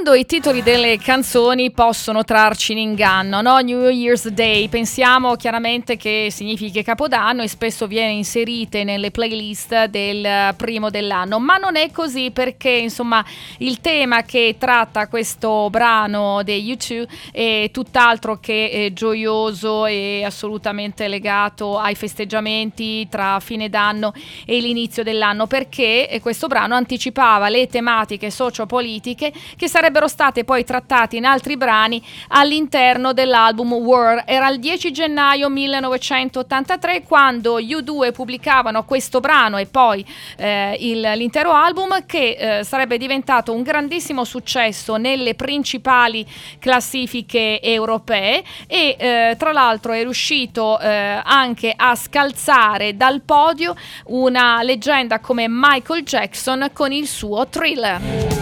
quando i titoli delle canzoni possono trarci in inganno, no? New Year's Day, pensiamo chiaramente che significhi Capodanno e spesso viene inserite nelle playlist del primo dell'anno, ma non è così, perché insomma il tema che tratta questo brano dei U2 è tutt'altro che gioioso e assolutamente legato ai festeggiamenti tra fine d'anno e l'inizio dell'anno, perché questo brano anticipava le tematiche sociopolitiche che sarebbero state poi trattate in altri brani all'interno dell'album War. Era il 10 gennaio 1983 quando gli U2 pubblicavano questo brano e poi l'intero album, che sarebbe diventato un grandissimo successo nelle principali classifiche europee e tra l'altro è riuscito anche a scalzare dal podio una leggenda come Michael Jackson con il suo Thriller.